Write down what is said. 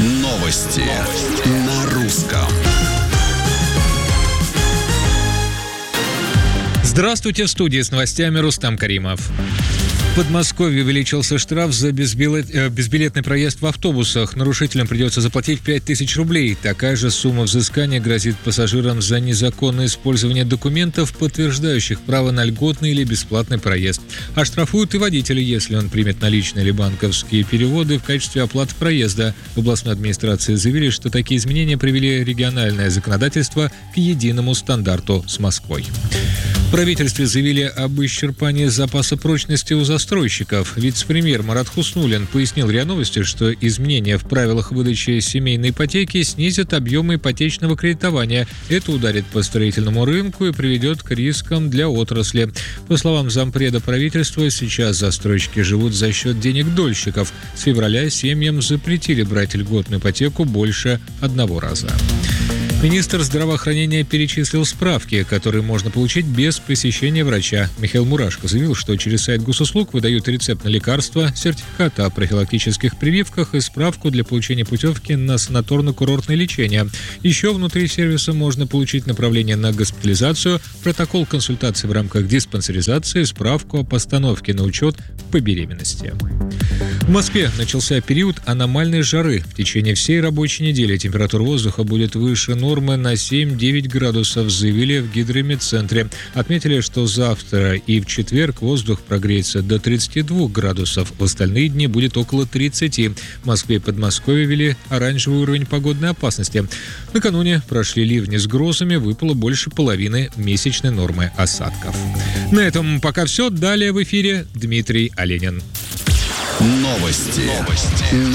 Новости на русском. Здравствуйте, в студии с новостями Рустам Каримов. В Подмосковье увеличился штраф за безбилетный проезд в автобусах. Нарушителям придется заплатить 5000 рублей. Такая же сумма взыскания грозит пассажирам за незаконное использование документов, подтверждающих право на льготный или бесплатный проезд. Оштрафуют и водителя, если он примет наличные или банковские переводы в качестве оплаты проезда. В областной администрации заявили, что такие изменения привели региональное законодательство к единому стандарту с Москвой. В правительстве заявили об исчерпании запаса прочности у застройщиков. Вице-премьер Марат Хуснуллин пояснил РИА Новости, что изменения в правилах выдачи семейной ипотеки снизят объемы ипотечного кредитования. Это ударит по строительному рынку и приведет к рискам для отрасли. По словам зампреда правительства, сейчас застройщики живут за счет денег дольщиков. С февраля семьям запретили брать льготную ипотеку больше одного раза. Министр здравоохранения перечислил справки, которые можно получить без посещения врача. Михаил Мурашко заявил, что через сайт госуслуг выдают рецепт на лекарства, сертификат о профилактических прививках и справку для получения путевки на санаторно-курортное лечение. Еще внутри сервиса можно получить направление на госпитализацию, протокол консультации в рамках диспансеризации, справку о постановке на учет по беременности. В Москве начался период аномальной жары. В течение всей рабочей недели температура воздуха будет выше нормы на 7-9 градусов, заявили в Гидрометцентре. Отметили, что завтра и в четверг воздух прогреется до 32 градусов. В остальные дни будет около 30. В Москве и Подмосковье ввели оранжевый уровень погодной опасности. Накануне прошли ливни с грозами, выпало больше половины месячной нормы осадков. На этом пока все. Далее в эфире Дмитрий Оленин. Новости.